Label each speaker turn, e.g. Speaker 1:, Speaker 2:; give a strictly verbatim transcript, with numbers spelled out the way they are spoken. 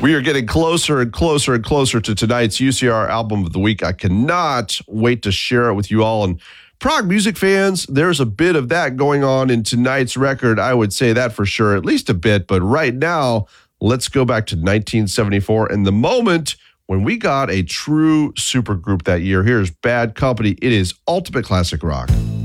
Speaker 1: We are getting closer and closer and closer to tonight's U C R Album of the Week. I cannot wait to share it with you all. And prog music fans, there's a bit of that going on in tonight's record. I would say that for sure, at least a bit. But right now, let's go back to nineteen seventy-four and the moment when we got a true supergroup that year. Here's Bad Company. It is ultimate classic rock.